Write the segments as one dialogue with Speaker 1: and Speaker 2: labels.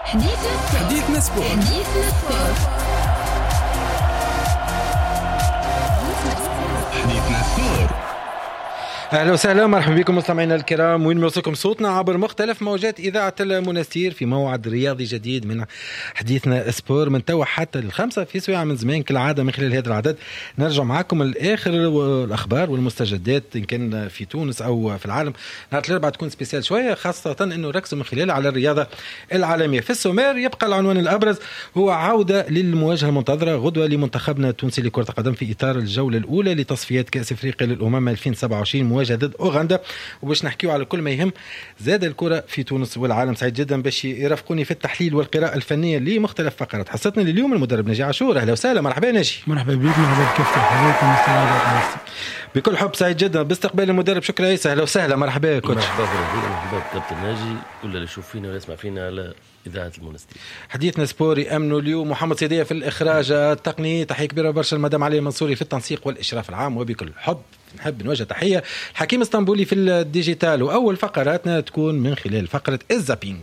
Speaker 1: حديثنا سبورت. اهلا وسهلا، مرحبا بكم مستمعينا الكرام، وين مرسلكم صوتنا عبر مختلف موجات اذاعه المنستير في موعد رياضي جديد من حديثنا سبور من توا حتى الخمسة في سواعي من زمان كالعاده. من خلال هذا العدد نرجع معكم الاخر الاخبار والمستجدات ان كان في تونس او في العالم. نهار الاربعاء تكون سبيسيال شويه، خاصه انه ركزوا من خلال على الرياضه العالميه. في السومير يبقى العنوان الابرز هو عوده للمواجهه المنتظره غدوه لمنتخبنا التونسي لكره القدم في اطار الجوله الاولى لتصفيات كاس افريقيا للامم 2027 ضد اوغندا. وباش نحكيو على كل ما يهم زاد الكره في تونس والعالم. سعيد جدا باش يرافقوني في التحليل والقراءه الفنيه لمختلف فقرات حصتنا لليوم المدرب ناجي عاشور. اهلا وسهلا، مرحبا ناجي.
Speaker 2: مرحبا بك، مرحبا كيف حالكم؟
Speaker 1: بكل حب، سعيد جدا باستقبال المدرب شكرا عيسى. اهلا وسهلا، مرحبا كوتش.
Speaker 3: مرحبا كابتن ناجي، كل اللي يشوف فينا ويسمع فينا على إذاعة المنستير.
Speaker 1: حديثنا سبوري أمنوا اليوم، محمد سيدية في الإخراج التقني، تحية كبيرة برشا المدام علي المنصوري في التنسيق والإشراف العام. وبكل حب نحب نوجه تحية حكيم اسطنبولي في الديجيتال. وأول فقراتنا تكون من خلال فقرة الزابينج.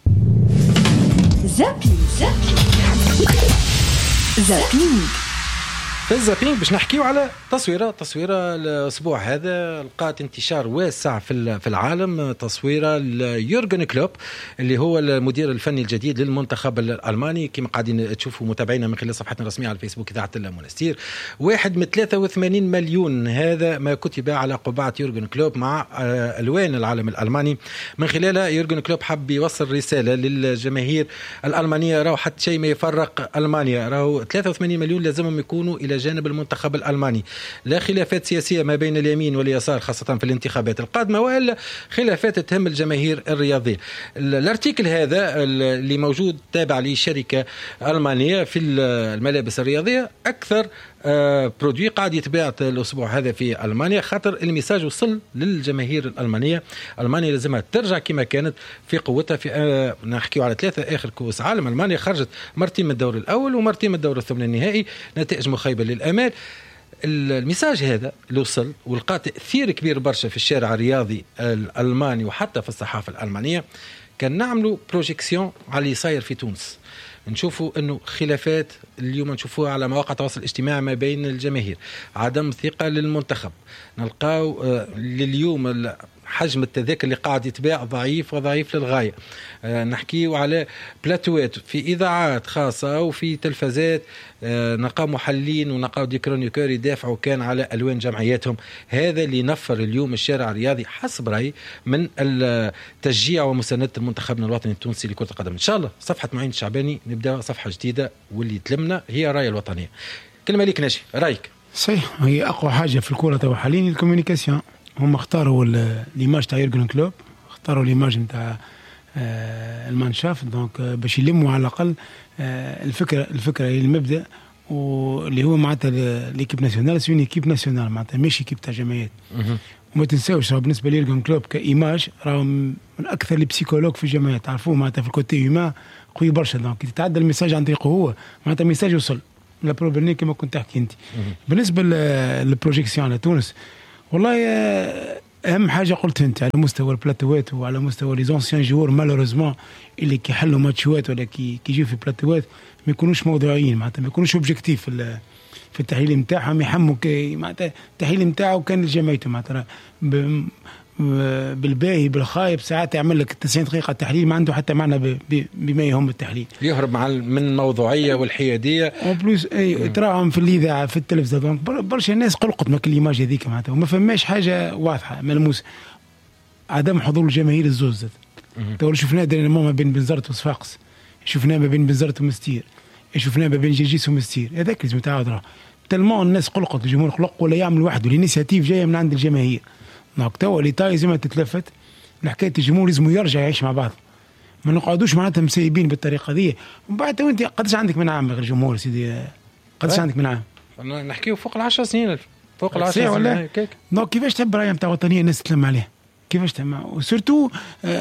Speaker 1: زابينج في الزابينج باش نحكيو على تصويرة الأسبوع هذا لقات انتشار واسع في العالم. تصويرة ليورغن كلوب اللي هو المدير الفني الجديد للمنتخب الألماني، كما قاعدين تشوفوا متابعينا من خلال صفحتنا الرسمية على الفيسبوك إذاعة المنستير. 1 من 83 مليون، هذا ما كتب على قبعة يورغن كلوب مع ألوان العالم الألماني. من خلالها يورغن كلوب حب يوصل رسالة للجماهير الألمانية، راهو حتى شيء ما يفرق ألمانيا، راهو 83 مليون لازمهم يكونوا إلى جانب المنتخب الألماني. لا خلافات سياسية ما بين اليمين واليسار خاصة في الانتخابات القادمة، وإلا خلافات تهم الجماهير الرياضية. الارتيكل هذا اللي موجود تابع لشركة ألمانية في الملابس الرياضية، أكثر برودوي قاعد يتباع الأسبوع هذا في ألمانيا، خاطر الميساج وصل للجماهير الألمانية. ألمانيا لازمها ترجع كما كانت في قوتها. في نحكيو على 3 آخر كؤوس عالم، ألمانيا خرجت مرتين من الدور الأول ومرتين من الدور الثمن النهائي، نتائج مخيبة للأمال. الميساج هذا اللي وصل ولقى تأثير كبير برشا في الشارع الرياضي الألماني وحتى في الصحافة الألمانية. كان نعملوا بروجيكسيون على اللي صاير في تونس، نشوفوا انه خلافات اليوم نشوفوها على مواقع التواصل الاجتماعي ما بين الجماهير، عدم ثقة للمنتخب، نلقاو لليوم حجم التذاكر اللي قاعد يتباع ضعيف وضعيف للغاية. نحكيه على بلاتوات في إذاعات خاصة وفي تلفزات، نلقاو محلين ونلقاو دي كرونيكور يدافعوا كان على ألوان جمعياتهم. هذا اللي نفر اليوم الشارع الرياضي حسب رأي من التشجيع ومساندة المنتخبنا الوطني التونسي لكرة القدم. إن شاء الله صفحة معين الشعباني نبدأ صفحة جديدة، واللي تلمنا هي الراية الوطنية. كلمة ليك ناشي، رأيك؟
Speaker 2: صحيح، هي أقوى حاجة في الكرة حاليا الكوميونيكاسيون. هم اختاروا ليماج تاع يورغن كلوب، اختاروا ليماج نتاع المانشاف، دونك باش يلموا على الأقل الفكرة المبدأ، واللي هو معناتها ليكيب ناسيونال سوين ايكيب ناسيونال، معناتها ماشي ايكيب تاع جماعيات. وما تنساوش راه بالنسبة ليورغن كلوب كإيماج راه من أكثر البسيكولوج في الجماعيات، تعرفوه معناتها في الكوتي هيومان قوي برشا. دونك تتعدى الميساج عن طريقه هو، معناتها الميساج يوصل لا بروبرني كما كنت تحكي انت. بالنسبة للبروجيكسيون على تونس، والله اهم حاجه قلت انت على مستوى البلاتوات وعلى مستوى لي زونسيان جوور مالوريزمون اللي كيحلوا ماتشوات ولا كيجيو في بلاتوات ما يكونوش موضوعيين، معناتها ما يكونوش اوبجيكتيف في التحليل نتاعهم، يحموا معناتها التحليل نتاعو كان لجماعته، معناتها بالباهي بالخايب ساعات يعمل لك 90 دقيقه تحليل ما عنده حتى معنى بما يهم التحليل،
Speaker 1: يهرب من الموضوعيه والحياديه
Speaker 2: وبلوس تراهم في الاذاعه في التلفزيون. برشا الناس قلقت من الايماج هذيك معناتها، وما فماش حاجه واضحه ملموسه. عدم حضور الجماهير الزوز تو شفناه دينامو ما بين بنزرت وصفاقس، شفناه ما بين بنزرت ومستير، شفناه ما بين جرجيس ومستير. هذاك لازم تعاود راه تلمون الناس قلقت، الجمهور قلق ولا يعمل وحده، الانيشيتيف جايه من عند الجماهير. دونك توا اللي تاي زي ما تتلفت لحكايه الجمهور لازم يرجع يعيش مع بعض، ما نقعدوش معناتها مسيبين بالطريقه دي. ومن بعد تو انت قداش عندك من عام غير الجمهور سيدي؟ قداش عندك من عام؟
Speaker 1: نحكيو فوق 10 سنين، فوق 10 سنين
Speaker 2: ولا دونك كيفاش تحب رايه نتاع وطنيه الناس تتلم عليه؟ كيفاش تما؟ وسورتو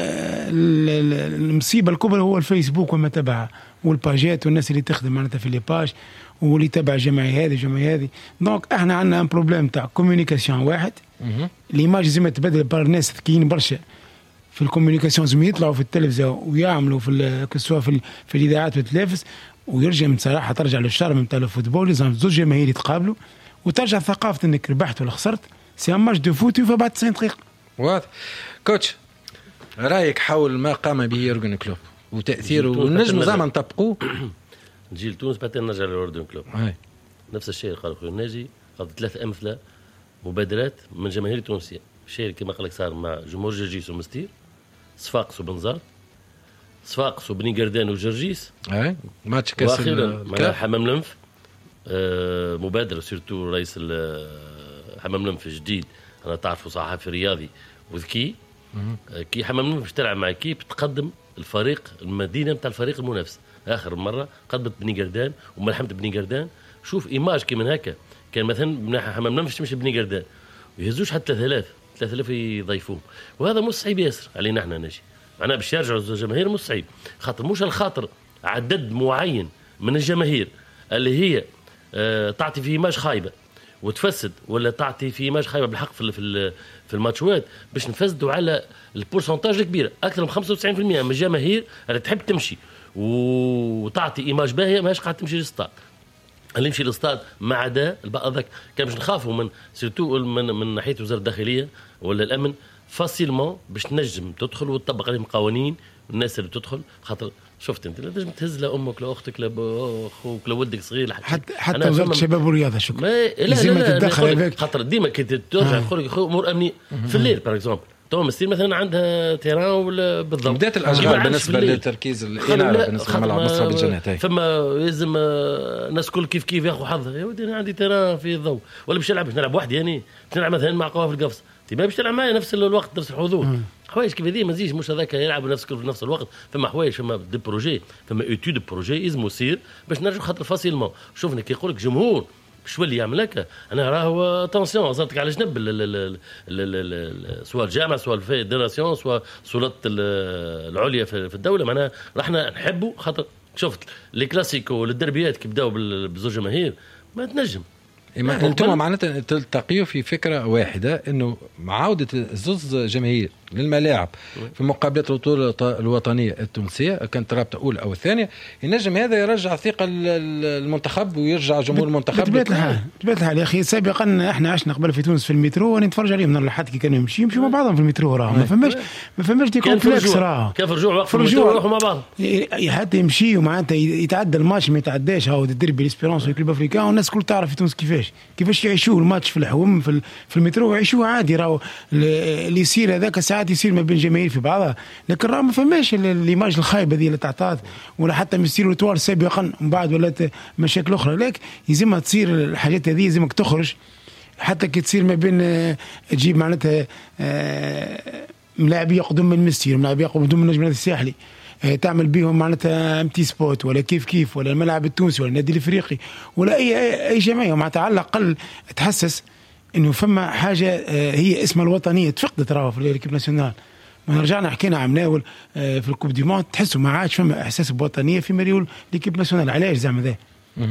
Speaker 2: المصيبه الكبرى هو الفيسبوك وما تبعها والباجات والناس اللي تخدم معناتها في لي باج واللي تبع الجمعيه هذه. دونك احنا عندنا ان بروبليم تاع كوميونيكاسيون واحد. ليماج لازم تبدل بار ناس ذكيين برشا في الكوميونيكاسيون زم يطلعوا في التلفزه ويعملوا في الاذاعات والتلفز، ويرجع من صراحه ترجع للشارم نتاع الفوتبول، لازم زوج جماهير يتقابلوا وترجع ثقافه انك ربحت ولا خسرت، سي ان ماتش دو فوت يوفى بعد 90 دقيقه.
Speaker 1: واضح. كوتش رايك حول ما قام به يورجن كلوب وتاثيره، ونجم زعما نطبقوه؟
Speaker 3: نجي لتونس بعدين نرجع ليورجن كلوب. نفس الشيء قال خويا الناجي، قبل 3 أمثلة مبادرات من جماهير تونسيه، شيء كما قال لك صار مع جمهور جرجيس ومستير، صفاقس وبنزرت، صفاقس وبني قردان وجرجيس،
Speaker 1: ماتش كاس
Speaker 3: واخيرا حمام لنف. مبادره سيرتو رئيس حمام لنف جديد، انا تعرفوا صحفي رياضي وذكي. كي حمام لنف باش تلعب مع كيب تقدم الفريق المدينه نتاع الفريق المنافس. اخر مره قدمت بني قردان وملحمت بني قردان. شوف ايماج كي من هكا، كان مثلا بناحيه حمام لنف تمشي بني قردان ويهزوش حتى 3000 يضيفوهم، وهذا مش صعيب ياسر علينا احنا نجي معناها باش يرجعوا الجماهير، مش صعيب خاطر مش الخاطر عدد معين من الجماهير اللي هي تعطي في ايماج خايبه وتفسد، ولا تعطي في ايماج خايبه بالحق في الماتشات، باش نفسدوا على البورسنتاج الكبيره. اكثر من 95% من الجماهير اللي تحب تمشي وتعطي ايماج باهيه ماهيش قاعده تمشي للستاد، اللي يمشي للستاد ما عدا البعض ذاك كان باش نخافوا من سيرتو من ناحيه وزاره الداخليه ولا الامن فاسيلمون باش تنجم تدخل وتطبق عليهم قوانين الناس اللي تدخل. خاطر شفت انت لازم تهز لامك لاختك لاخوك لولدك صغير
Speaker 2: حتى وزاره الشباب والرياضه شكرا لا تدخل
Speaker 3: خاطر ديما كي ترجع تقول امور امنيه في الليل باغ اكزومبل تو مستير مثلا عندها تيران ولا بالضبط
Speaker 1: بدات الاشغال بالنسبه للتركيز الاناره بالنسبه لملعب مصر بالجنات.
Speaker 3: فما لازم الناس كل كيف ياخذ حظها. يا ودي انا عندي تيران في الضوء ولا باش نلعب وحدي يعني نلعب مثلا مع قوافل القفص ما باش تلعب معايا نفس الوقت نفس الحضور. حوايج كيف هذه ما تزيدش مش هذاك يلعبوا في نفس الوقت. فما حوايج فما دي بروجي فما ايتود بروجي لازم يصير باش نرجعوا خاطر فاسيلمون. شوفنا كي يقول لك جمهور باش يولي يعمل هكا انا راهو تونسيون صارتك على جنب سواء الجامعه سواء الفيدراسيون سواء السلطات العليا في الدوله. معناها راحنا نحبوا خاطر شفت لي كلاسيكو والدربيات كي بداوا بزوج جماهير ما تنجم.
Speaker 1: انتم معناتها تلتقيوا في فكره واحده انه عوده الزوز جماهير للملاعب في مقابلات البطوله الوطنيه التونسيه كانت رابطه اولى او الثانيه ينجم هذا يرجع ثقه المنتخب ويرجع جمهور المنتخب.
Speaker 2: بطبيعه الحال يا اخي سابقا احنا عشنا قبل في تونس في المترو ونتفرج عليهم نلحق كي كانوا يمشوا مع بعضهم في المترو راه ما فماش دي كومبلكس راه
Speaker 3: كيف رجوع وقت المترو يروحوا مع بعض
Speaker 2: حتى يمشيوا معناتها يتعدى الماتش ما يتعداش. هاو الديربي ليسبيرونس والكلوب افريكان والناس كل تعرف في تونس كيفاش يعيشوا الماتش في الحوم في المترو يعيشوا عادي. راهو اللي يصير هذاك ساعات يصير ما بين جماهير في بعضها لكن راه ما فماش الايماج الخايبه دي اللي تعطات ولا حتى يصيروا طوال سابقا من بعد ولات مشاكل اخرى. لكن لازم تصير الحاجات هذه لازمك تخرج حتى كي تصير ما بين تجيب معناتها ملاعبيه قدم من مستير ملاعبيه قدم من النجم الساحلي تعمل بيهم معناتها امتي سبوت ولا كيف ولا الملعب التونسي ولا النادي الافريقي ولا اي جمعيه معناتها على الاقل تحسس انه فما حاجه هي اسمها الوطنيه تفقدت راهو في الكيب ناسيونال. ما رجعنا حكينا عم ناول في الكوب دي موند تحسوا ما عادش فما احساس بوطنيه في مريول ليكيب ناسيونال. علاش زعما ذا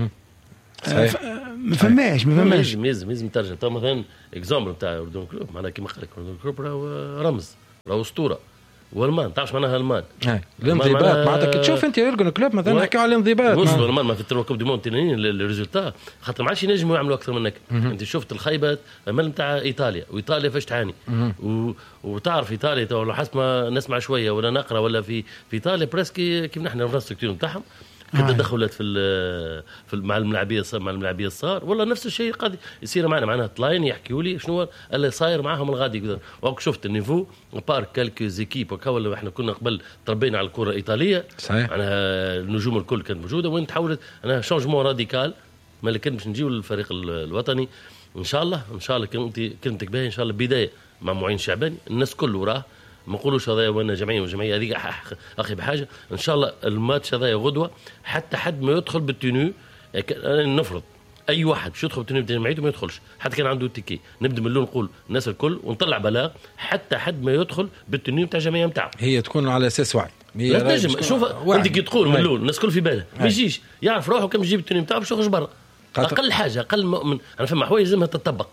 Speaker 2: ما فماش
Speaker 3: لازم ترجع. تو مثلا اكزامبل نتاع اردن كلوب معناها كيما قال لك اردن كلوب راهو رمز راهو اسطوره والمان تعرفش معناها المان
Speaker 1: الانضباط معناتها كي تشوف انت يورجن كلوب مثلا نحكيو على الانضباط
Speaker 3: وصلوا المان ما في الكوب دي موند تنين الريزولتا خاطر ما عادش ينجموا يعملوا اكثر منك. انت شفت الخيبه مال نتاع ايطاليا وايطاليا فاش تعاني وتعرف ايطاليا لو حسب ما نسمع شويه ولا نقرا ولا في ايطاليا بريسكي كيف نحن الانفراستركتور نتاعهم كتدخلات في مع الملاعبيه الصغار والله نفس الشيء قاعد يصير معنا معناها طلاين يحكيوا لي شنو اللي صاير معاهم الغادي كذا. وقت شفت النيفو بار كالكو زيكيب ولا احنا كنا قبل تربينا على الكره الايطاليه صحيح معناها النجوم الكل كانت موجوده وين تحولت انا شانجمون راديكال ما كان باش نجيو للفريق الوطني ان شاء الله كلمتك باهي ان شاء الله بدايه مع معين شعباني الناس كل وراه ما نقولوش هذايا وانا جمعيه هذيك اخي بحاجه ان شاء الله الماتش هذايا غدوه حتى حد ما يدخل بالتونو نفرض اي واحد باش يدخل بالتونو بتاع جمعيته ما يدخلش حتى كان عنده تيكي نبدا من اللون نقول الناس الكل ونطلع بلاغ حتى حد ما يدخل بالتونو بتاع الجمعيه نتاعه. هي
Speaker 1: تكون على اساس وعي
Speaker 3: لا تنجم شوف انت كي تقول من اللون الناس الكل في بالها ما يجيش يعرف روحه كم يجيب التونو بتاعه باش يخرج برا اقل حاجه اقل من انا فما حوايج لازمها تطبق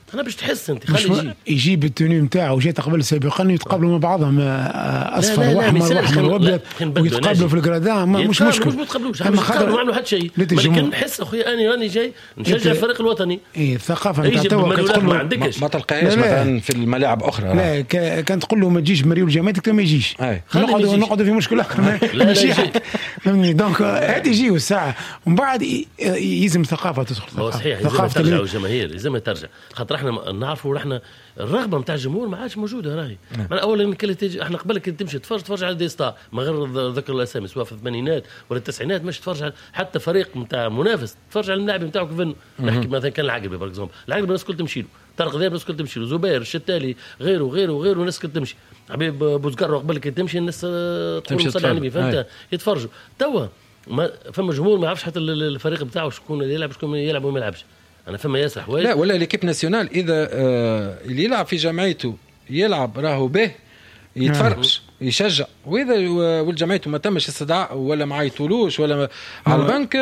Speaker 3: انا باش تحس انت خلي
Speaker 2: يجيب التوني نتاعو وجات قبل سابقا يتقابلوا مع بعضهم اصفر واحمر وابيض ويتقابلوا في الجرادان مش مشكل.
Speaker 3: مش بتقابلوش ما عملوا حتى شيء، لكن نحس اخويا راني جاي نشجع الفريق الوطني.
Speaker 2: الثقافه نتاع توا
Speaker 1: ما تلقاهاش مثلا في الملاعب اخرى.
Speaker 2: لا كان تقول له ما تجيش مريول جامعتك ما يجيش، نقعدوا في مشكله ماشي فهمني. دونك هذه يجيو الساعه ومن بعد يلزم الثقافه تدخل.
Speaker 3: هو صحيح لازم ترجع الجماهير، لازم ترجع، خاطر احنا نعرفوا احنا الرغبه نتاع الجمهور ما عادش موجوده راهي. من اولا كنت احنا قبل كنت تمشي تفرج على ديستا ما غير ذكر الاسامي سواء في الثمانينات ولا التسعينات، مش تفرج حتى فريق نتاع منافس تفرج على اللاعب نتاعو كيف نحكي مثلا كان العقربي بار اكزومبل، العقربي الناس الكل تمشي له، طارق ذياب الناس الكل تمشي له، زبير الشتالي غيره الناس الكل تمشي، حبيب بوزقر قبل كنت تمشي الناس تقول صلي على النبي فهمت يتفرجوا. توا ما فما جمهور ما يعرفش حتى الفريق بتاعه شكون يلعب شكون يلعب وما يلعبش. انا فما ياسر حوايج
Speaker 1: لا ولا ليكيب ناسيونال اذا اللي يلعب في جمعيته يلعب راهو به يتفرج يشجع، واذا والجمعيته ما تمش استدعاء ولا ما عيطولوش ولا على البنك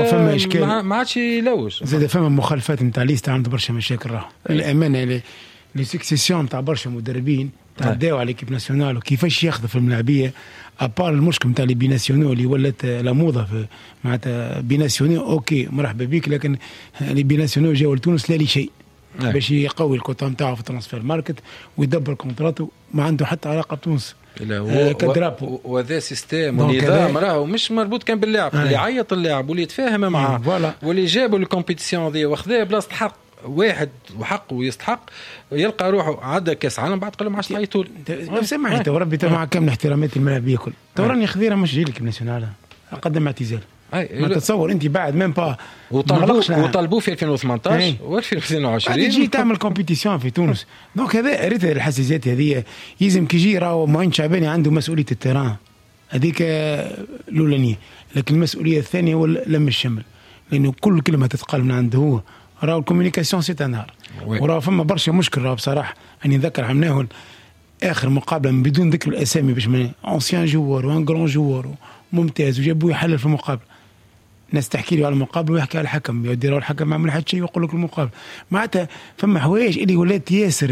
Speaker 1: ما عادش يلوش.
Speaker 2: زاد فما مخالفات نتاع ليست عنده برشا مشاكل راهو الامانه لي سكسيسيون تاع برشا مدربين تعداو على ليكيب ناسيونال وكيفاش ياخذوا في الملاعبيه ابار المشكل نتاع لي بيناسيونال اللي ولات لا موضه معناتها بيناسيونال اوكي مرحبا بك، لكن لي بيناسيونال جاوا لتونس لا لي شيء باش يقوي الكوتا نتاعو في الترانسفير ماركت ويدبر كونتراته ما عنده حتى علاقه بتونس
Speaker 1: كدراب. وذا سيستم ونظام راهو مش مربوط كان باللاعب اللي يعيط اللاعب واللي يتفاهم معاه واللي جابوا الكومبيتيسيون ذي واخذاه بلاصه حق واحد وحق ويستحق يلقى روحه عدى كاس عالم بعد قال له ما عادش تعيطوا
Speaker 2: سمعني تو ربي مع كامل احتراماتي الملاعبيه كل تو راني خذيره مش جيلك ناسيونال قدم اعتزال. ما تتصور انت بعد ميم با
Speaker 1: وطالبوه في 2018 و 2022
Speaker 2: تجي تعمل كومبيتيسيون في تونس. دونك هذا ريت الحساسيات هذه يلزم كي يجي راهو معين شعباني عنده مسؤوليه التيران هذيك الاولانيه، لكن المسؤوليه الثانيه هو لم الشمل، لانه كل كلمه تتقال من عنده هو راهو الكوميونيكاسيون سي تنهار وراهو فما برشا مشكل راهو بصراحه. اني نذكر عملناه اخر مقابله بدون ذكر الاسامي باش من اونسيان جوار وان جرون جوار ممتاز وجابوه يحلل في المقابله، ناس تحكي له على المقابله ويحكي على الحكم يديروا الحكم ما عمل حتى شيء ويقول لك المقابله معناتها فما حوايج اللي ولات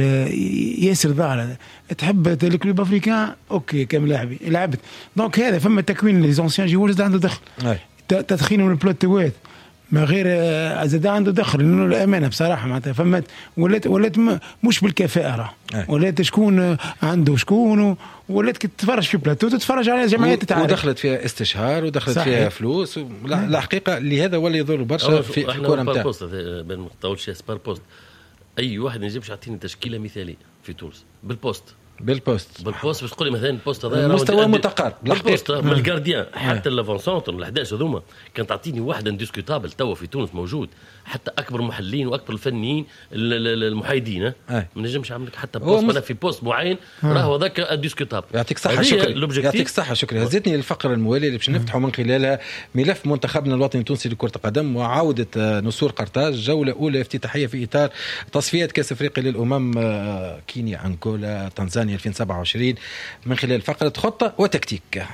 Speaker 2: ياسر ظاهره تحب الكلوب افريكان اوكي كم لاعبي لعبت. دونك هذا فما تكوين لي زونسيان جوار عنده دخل تدخينهم البلوتوات ما غير زاد عنده دخل لانه الامانه بصراحه معناتها فما ولات مش بالكفاءه راه ولات شكون عنده شكون ولات تتفرج في بلاتو تتفرج على جمعيات تاع
Speaker 1: ودخلت فيها استشهار ودخلت فيها فلوس لا حقيقه لهذا ولا يضر برشا في الكره نتاعنا
Speaker 3: بين ما تطولش سبار بوست اي واحد ما يجيبش يعطيني تشكيله مثاليه في تونس بالبوست باش تقول لي مثلا البوست هذا
Speaker 1: مستوى متقارب
Speaker 3: البوست من الجارديان حتى لافونسونتر ال11 هذوما كان تعطيني واحد انديسكوتابل توا في تونس موجود، حتى اكبر محللين واكبر الفنيين المحايدين ما نجمش نعمل حتى بوست انا في بوست معين راهو هذاك انديسكوتابل.
Speaker 1: يعطيك الصحه شكرا يعطيك الصحه شكرا. هزتني الفقره المواليه اللي باش نفتحوا من خلالها ملف منتخبنا الوطني التونسي لكره القدم وعوده نسور قرطاج جوله اولى افتتاحيه في اطار تصفيات كاس افريقيا للامم كينيا انغولا تنزانيا 2027 من خلال فقرة خطة وتكتيك.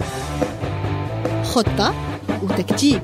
Speaker 4: خطة وتكتيك.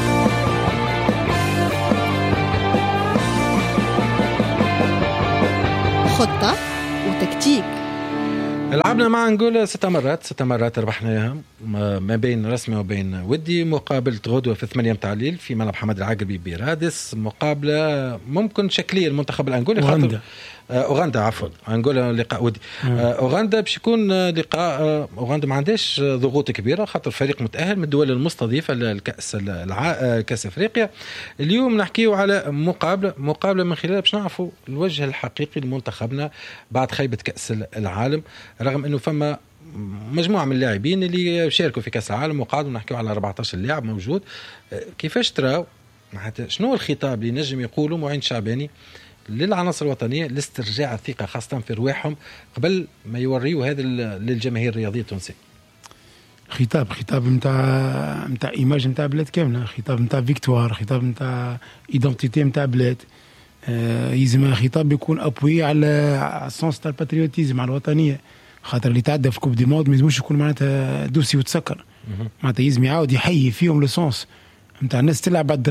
Speaker 4: خطة وتكتيك.
Speaker 1: لعبنا مع انغولا 6 مرات ربحناها ما بين رسمي وبين ودي. مقابلة غدوة في 8 متاع الليل في ملعب حمد العقربي برادس. مقابلة ممكن شكلية المنتخب الانغولي خاطر اوغندا عفوا انغولا لقاء ودي. اوغندا باش يكون لقاء اوغندا ما عندهاش ضغوط كبيره خاطر فريق متاهل من الدول المستضيفه للكاس كاس افريقيا. اليوم نحكيو على مقابله من خلالها باش نعرفوا الوجه الحقيقي لمنتخبنا بعد خيبه كاس العالم، رغم انه فما مجموعه من اللاعبين اللي شاركوا في كاس العالم وقعدوا نحكيو على 14 لاعب موجود. كيفاش تراو شنو الخطاب اللي نجم يقولوا معين شعباني للعناصر الوطنيه لاسترجاع الثقه خاصه في رواحهم قبل ما يوريوا هذا للجماهير الرياضيه التونسيه؟
Speaker 2: خطاب نتاع ايماج نتاع بلاد كامله، خطاب نتاع فيكتوار، خطاب نتاع ايدنتيتي نتاع بلاد. يلزم خطاب يكون ابوي على السونس تاع الباتريوتيزم على الوطنيه، خاطر اللي تعدى في كوب دي مود ما يلزمش يكون معناتها دوسي وتسكر، معناتها يلزم يعاود يحيي فيهم لو سونس نتاع الناس تلعب على الدراب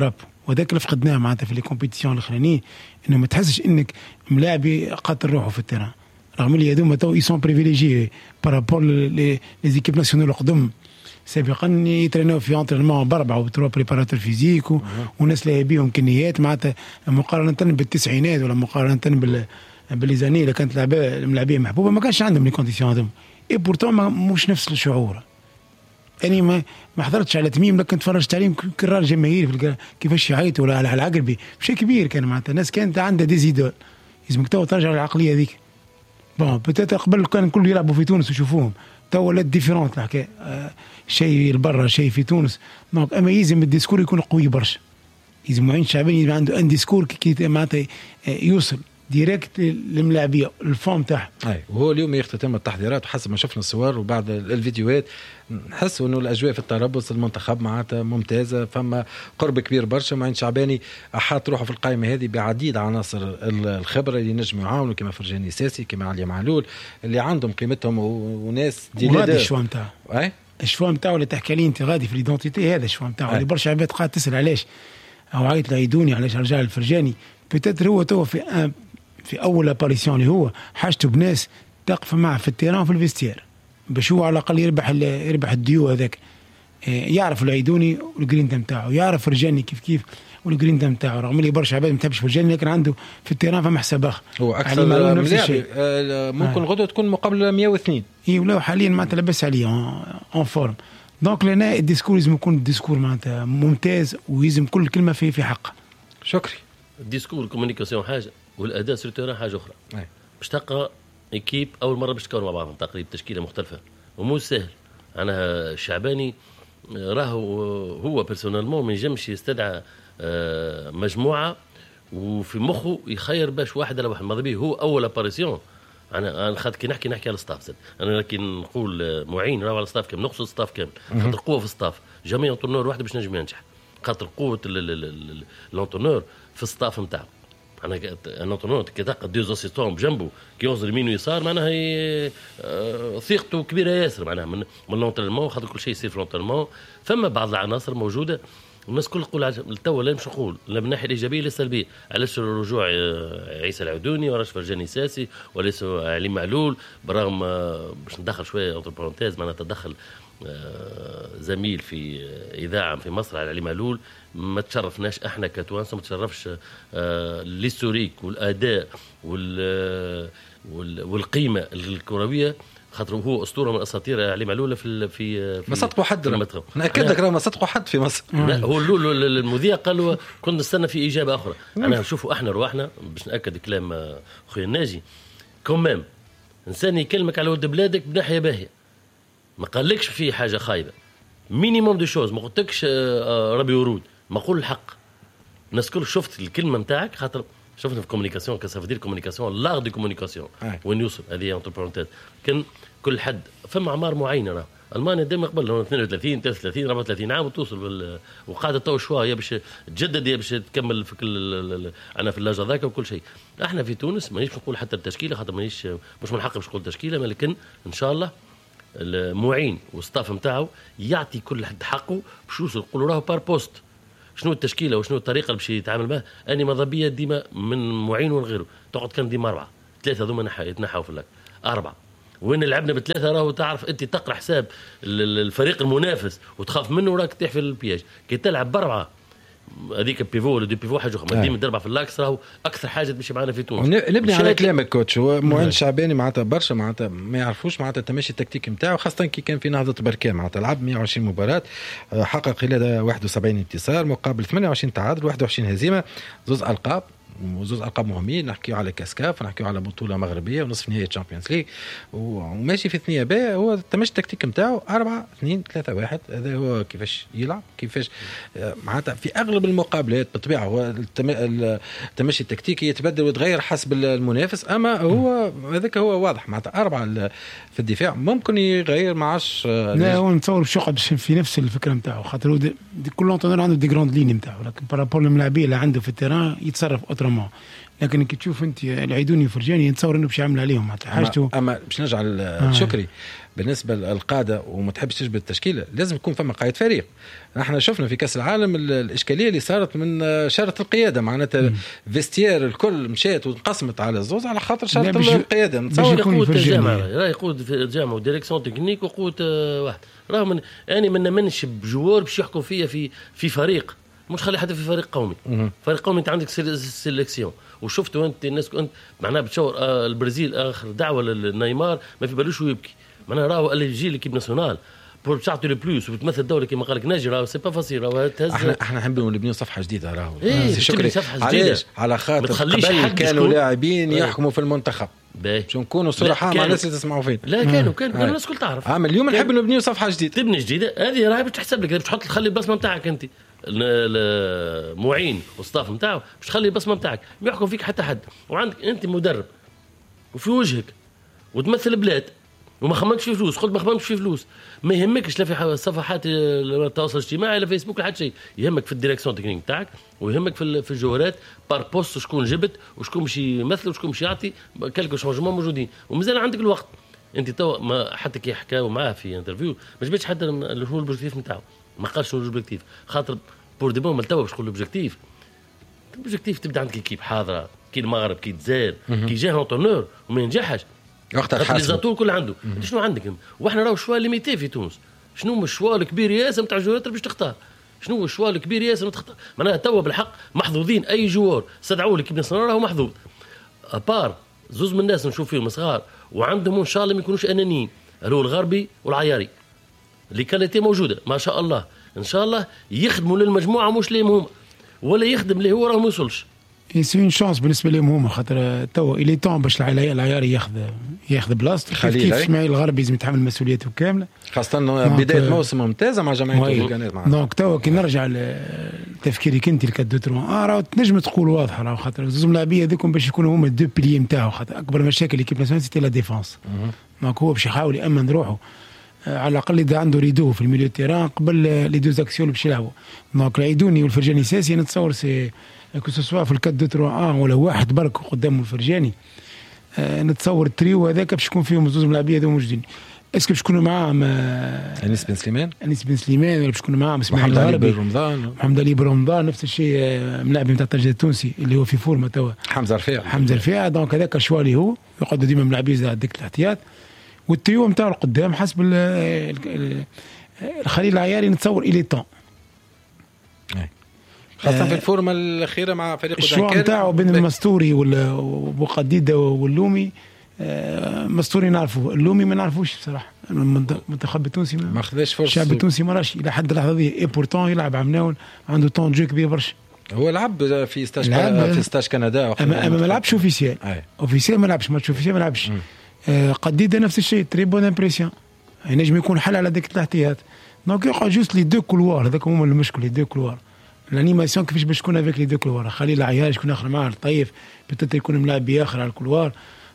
Speaker 2: وذاك اللي فقدناه معناتها في لي كومبيتيسيون الاخرانيين، انه ما تحسش انك ملاعبي قاتل روحه في التيران، رغم اللي هذوما تو يسون بريفيليجي بارابور لي زيكيب ناسيونال القدم سابقا يترينوا في انترينمون باربعه وبتروا بريباراتور فيزيك وناس لا بيهم امكانيات معناتها مقارنه بالتسعينات ولا مقارنه بالليزاني اللي كانت الملاعبيه محبوبه ما كانش عندهم لي كونديسيون هذوما، اي بورتون مش نفس الشعور. اني ما حضرتش على تميم، لكن تفرجت عليهم كرار جماهيري كيفاش يعيطوا ولا على العقربي بشيء كبير كان معناتها الناس كانت عندها ديزيدول، لازمك تو ترجع للعقليه هذيك. بون بتاتا قبل كان الكل يلعبوا في تونس ويشوفوهم، تو ولات ديفيرونت الحكايه، شيء لبرا شيء في تونس. دونك اما يلزم الديسكور يكون قوي برشا، يلزم معين شعباني يبقى عنده ان ديسكور كي معناتها يوصل ديريكت للملاعبيه الفون تاعها.
Speaker 1: اي وهو اليوم يختتم التحضيرات، وحسب ما شفنا الصور وبعد الفيديوهات نحس انه الاجواء في التربص المنتخب معناتها ممتازه، فما قرب كبير برشا. معين شعباني احاط روحه في القائمه هذه بعديد عناصر الخبره اللي نجموا يعاونوا كما فرجاني ساسي كما علي معلول اللي عندهم قيمتهم وناس
Speaker 2: وغادي الشوا نتاعو.
Speaker 1: اي
Speaker 2: الشوا نتاعو اللي تحكي لي انت غادي في ليدونتيتي، هذا الشوا نتاعو اللي برشا عباد قاعد تسال علاش او عيط لعيدوني علاش رجع الفرجاني. بيتيتر هو تو في اول اباريسيون اللي هو حاجته بناس تقف معه في التيران وفي الفيستير باش هو على الاقل يربح الديو هذاك، يعرف العيدوني والجرينتا نتاعو، يعرف فرجاني كيف والجرينتا نتاعو، رغم اللي برشا عباد ما تحبش فرجاني لكن عنده في التيران فما حساب اخر.
Speaker 1: هو اكثر ملاعب ممكن غدوه تكون مقابله 102
Speaker 2: اي ولا حاليا معناتها لاباس عليه اون فورم. دونك لنا الديسكور لازم يكون الديسكور معناتها ممتاز ويلزم كل كلمه في حقه.
Speaker 1: شكري.
Speaker 3: الديسكور الكومونيكاسيون حاجه والاداء سيرتوران حاجه اخرى. باش تلقى ايكيب اول مره باش تكون مع بعضهم تقريبا تشكيله مختلفه ومو سهل. انا الشعباني راهو هو بيرسونالمون ما ينجمش يستدعى مجموعه وفي مخه يخير باش واحد على واحد، ماذا بيه هو اول اباريسيون. انا خاطر كي نحكي على الستاف، انا لكن نقول معين راهو على الستاف كامل، نقصد الستاف كامل خاطر قوه في الستاف. جميع انطونور واحد باش نجم ينجح خاطر قوه الانطونور في الستاف نتاعو. انا انطونور كي تلقى ديوز اسيستون بجنبه كي يوصل يمين ويسار معناها ثقته كبيره ياسر معناها من لونترينمون، خاطر كل شيء يصير في لونترينمون. فما بعض العناصر موجوده الناس كل تقول توا لا مش نقول لا من الناحيه الايجابيه لا السلبيه. علاش رجوع عيسى العدوني وراش فرجاني ساسي وليس علي معلول، برغم باش ندخل شويه اونتر بارونتيز معناها تدخل زميل في اذاعه في مصر على علي معلول ما تشرفناش احنا كتوانسه، ما تشرفش الهيستوريك والاداء والقيمه الكرويه، خاطر هو اسطوره من اساطير علي معلول في
Speaker 1: ما صدقوا حد. ناكد لك ما صدقوا حد في مصر.
Speaker 3: هو المذيع قال له كنا نستنى في اجابه اخرى. انا نشوفوا احنا رواحنا باش ناكد كلام خويا الناجي كومام انسان يكلمك على ولد بلادك بناحيه باهيه، ما قالكش فيه حاجه خايبه مينيموم دو شوز، ما قلتلكش ربي ورود، ما قول الحق. الناس كل شفت الكلمه نتاعك خاطر شفنا في كومونيكاسيون كسافدير كومونيكاسيون لاغ دي كومونيكاسيون وين يوصل هذه انتر بارونتيز. كان كل حد فما اعمار معينه. راه المانيا دائما قبل 32 33 34 عام وتوصل وقاعده تو شويه يا باش تجدد يا باش تكمل في كل انا في اللاج هذاك وكل شيء. احنا في تونس مانيش نقول حتى التشكيله خاطر مانيش مش من حقي باش نقول تشكيله، لكن ان شاء الله المعين والستاف نتاعو يعطي كل حد حقه باش يوصل يقولوا راهو بار بوست شنو التشكيله وشنو الطريقه اللي باش يتعامل بها. اني ماذا بيا ديما من معين وغيره تقعد كان ديما 4 3 هذوما يتنحوا في اللك 4 وين لعبنا بثلاثه راهو تعرف انت تقرا حساب الفريق المنافس وتخاف منه وراك تطيح في البياج. كي تلعب ب4 هذيك بيفو ولا دي بيفو حاجه اخرى ديما تدرب في اللاكس راهو اكثر حاجه تمشي معنا في تونس.
Speaker 1: نبني على كلامك كوتش. هو معين شعباني معناتها برشا معناتها ما يعرفوش معناتها التماشي التكتيكي نتاعو، خاصه كي كان في نهضه بركان معناتها لعب 120 مباراه حقق خلال 71 انتصار مقابل 28 تعادل 21 هزيمه، زوز القاب وزوز القاب مهمين. نحكيو على كاسكاف ونحكيو على بطوله مغربيه ونصف نهائي تشامبيونز ليغ وماشي في ثنيه باء. هو التمشي التكتيك نتاعو 4-2-3-1. هذا هو كيفاش يلعب كيفاش معناتها في اغلب المقابلات بالطبيعه. هو التمشي التكتيكي يتبدل ويتغير حسب المنافس، اما هو هذاك هو واضح معناتها 4 في الدفاع ممكن يغير معاش.
Speaker 2: لا هو نتصور باش يقعد في نفس الفكره نتاعو خاطر كل انطونور عنده دي جراند لين نتاعو، لكن بارابول الملاعبيه اللي عنده في التيران يتصرف اوترومون. لكن كي تشوف انت العيدوني وفرجاني نتصور انه باش يعمل عليهم حاجته.
Speaker 1: اما باش نرجع لشكري بالنسبه للقاده وما تحبش تجبد التشكيله لازم يكون فما قائد فريق. احنا شفنا في كاس العالم الاشكاليه اللي صارت من شرط القياده، معناتها فيستير الكل مشات وانقسمت على الزوز على خاطر شرط القياده.
Speaker 3: نتصور يقود الجامعه، يقود في الجامعه وديريكسيون تكنيك وقود واحد. راهم يعني ما نمنش بجوار باش يحكم فيا في فريق، مش خلي حتى في فريق قومي. فريق قومي انت عندك سيليكسيون، وشفتوا انت الناس كنت معناها بتصور البرازيل اخر دعوه للنيمار ما في بالوش ويبكي، معناها راهو اللي يجي ليكيب ناسيونال بور تعطي لو بلوس وبتمثل الدوله كما قال لك ناجي، راهو سي با فاسيل، راهو تهز.
Speaker 1: احنا نحبوا نبنيو صفحه جديده، راهو
Speaker 3: شكري صفحه جديده
Speaker 1: على خاطر قبل كانوا لاعبين يحكموا في المنتخب باش نكونوا صراحه مع الناس اللي تسمعوا فينا.
Speaker 3: لا كانوا الناس الكل تعرف.
Speaker 1: اليوم نحب نبنيو صفحه جديده،
Speaker 3: تبني جديده هذه راهي باش تحسب لك، باش تحط تخلي البصمه نتاعك انت المعين والصاف نتاعو، باش تخلي البصمه نتاعك ما يحكم فيك حتى حد، وعندك انت مدرب وفي وجهك وتمثل بلاد وما خممتش في فلوس، قلت ما خممتش في فلوس، ما يهمكش لا في صفحات التواصل الاجتماعي لا فيسبوك لا حتى شيء، يهمك في الديريكسيون تكنيك نتاعك ويهمك في الجوهرات بار بوست شكون جبت وشكون باش يمثل وشكون باش يعطي كلكو شونجمون موجودين، ومازال عندك الوقت. انت تو ما حتى كي حكاو معاه في انترفيو ما جبتش حتى شنو الاوبجيكتيف نتاعو، ما قالش شنو الاوبجيكتيف، خاطر بور دي بون ما توا باش تقول الاوبجيكتيف تبدا عندك كيب حاضره كي المغرب كي الجزائر كي جاه اونترنور وما ينجحش
Speaker 1: وقتها حاسب
Speaker 3: الزاتور كل عنده. انت شنو عندك؟ واحنا راهو شوا ليميتي في تونس. شنو هو الشوا الكبير ياسر نتاع الجوار باش تختار؟ شنو هو الشوا الكبير ياسر تختار؟ معناها توا بالحق محظوظين، اي جوار استدعوا لك ابن صنعاء راهو محظوظ. ابار زوز من الناس نشوف فيهم صغار وعندهم ان شاء الله ما يكونوش انانيين، هو الغربي والعياري اللي كاليتي موجوده ما شاء الله، ان شاء الله يخدموا للمجموعه مش ليهم هما، ولا يخدم اللي هو راه ما يوصلش.
Speaker 2: سي اون شانس بالنسبه لهم هما، خاطر توا الي طون باش العياري ياخذ بلاصته، كيف اسماعيل الغربي لازم يتحمل مسؤوليته كامله،
Speaker 1: خاصه بدايه موسم ممتازه مع جمعيه الكانات معنا.
Speaker 2: دونك توا كي نرجع لتفكيرك انت الكادو ترون راه تنجم تقول واضحه، راه خاطر زوج لاعبيه هذوكم باش يكونوا هما دو بلي نتاعو، خاطر اكبر مشاكل ليكيب ناسيونال سيتي لا ديفونس. دونك هو باش يحاول يامن روحه على الاقل اذا عنده ريدو في الميليو تيران قبل لي دو زاكسيون باش يلعبوا. دونك العيدوني والفرجاني ساسي نتصور سي كو سوا في الكاد دو تروا ولا واحد برك قدامه الفرجاني، نتصور التريو هذاك باش يكون فيهم زوج ملاعبيه هذو موجودين. اسكو باش يكونوا معاهم
Speaker 1: انيس بن
Speaker 2: سليمان ولا باش يكونوا معاهم اسماعيل الغربي محمد علي برمضان، نفس الشيء ملاعب نتاع الترجي التونسي اللي هو في فورمه توا
Speaker 1: حمزه رفيع. دونك
Speaker 2: هذاك شوالي هو يقعدوا ديما ملاعبين على ديك الاحتياط، والتريو نتاع القدام حسب الخليل العياري نتصور الي طون
Speaker 1: خاصة في الفورمة الأخيرة مع فريق
Speaker 2: الشوط نتاعو بين المستوري وقديدة واللومي. مستوري نعرفه، اللومي ما نعرفوش بصراحة. المنتخب التونسي
Speaker 1: ما خذاش فرصة،
Speaker 2: الشعب التونسي ما راش إلى حد اللحظة دي. بورتون يلعب عمناول عنده طون جو كبير برشا.
Speaker 1: هو لعب في ستاج كندا
Speaker 2: أما ما لعبش اوفيسيال ما لعبش ماتش اوفيسيال ما لعبش. قديدة نفس الشيء، تري بون امبريسيون، ينجم يكون حل على ديك الاحتياط. دونك يقعد جوست لي دو كولوار، هذاك هما المشكل، لي دو كولوار. الانيماسيون كيفاش باش تكون افيك لي دو كولوار، خليل العيار شكون اخر معاه الطيف بتات يكون ملاعب باخر على الكولوار.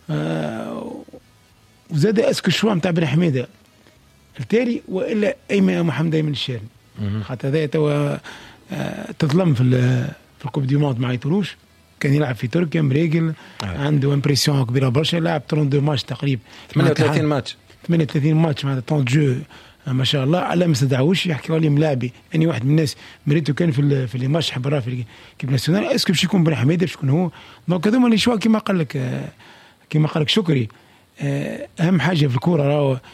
Speaker 2: وزاد اسكو الشوا نتاع بن حميده التالي والا ايمن محمد ايمن الشاري، خاطر هذا توا تظلم في الكوب دي موند مع يتروش، كان يلعب في تركيا مريقل، عنده امبريسيون كبيره برشا، لعب 32 ماتش تقريبا
Speaker 1: 38
Speaker 2: ماتش مع طون جو ما شاء الله. على ما استدعوش يحكيوا لي ملاعبي اني واحد من الناس مريتو كان في لي ماتش حبرا في كيب ناسيونال، اسكو باش يكون بن حميده باش يكون هو. دونك هذوما لي شوا كيما قال لك شكري. اهم حاجه في الكوره راهو